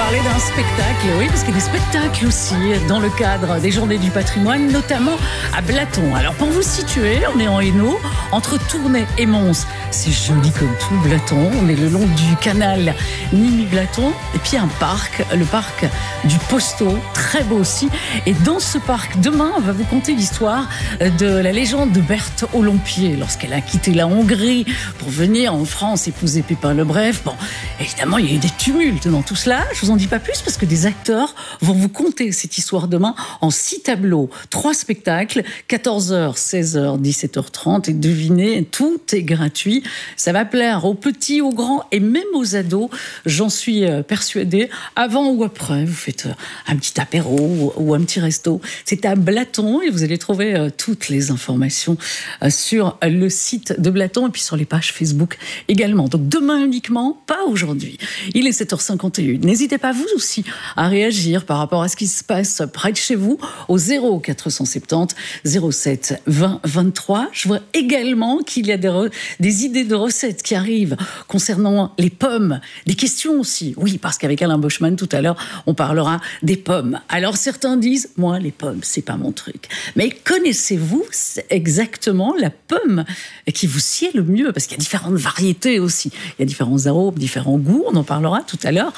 parler d'un spectacle, oui, parce qu'il y a des spectacles aussi dans le cadre des Journées du patrimoine, notamment à Blaton. Alors pour vous situer, on est en Hainaut, entre Tournai et Mons. C'est joli comme tout, Blaton. On est le long du canal Nimy-Blaton. Et puis un parc, le parc du Posto, très beau aussi. Et dans ce parc, demain, on va vous conter l'histoire de la légende de Berthe Ollompier, lorsqu'elle a quitté la Hongrie pour venir en France épouser Pépin le Bref. Bon, évidemment, il y a eu des tumultes dans tout cela. Je vous en dis pas plus parce que des acteurs vont vous conter cette histoire demain en 6 tableaux, 3 spectacles, 14h, 16h, 17h30. Et devinez, tout est gratuit. Ça va plaire aux petits, aux grands et même aux ados. J'en suis persuadée. Avant ou après, vous faites un petit apéro ou un petit resto. C'est à Blaton et vous allez trouver toutes les informations sur le site de Blaton et puis sur les pages Facebook également. Donc demain uniquement, pas aujourd'hui. Il est 7h51. N'hésitez pas vous aussi à réagir par rapport à ce qui se passe près de chez vous au 0470 07 20 23. Je vois également qu'il y a des idées de recettes qui arrivent concernant les pommes. Des questions aussi. Oui, parce qu'avec Alain Boschman tout à l'heure, on parlera des pommes. Alors certains disent, moi les pommes, c'est pas mon truc. Mais connaissez-vous exactement la pomme qui vous sied le mieux? Parce qu'il y a différentes variétés aussi. Il y a différents arômes, différents goûts. On en parlera tout à l'heure.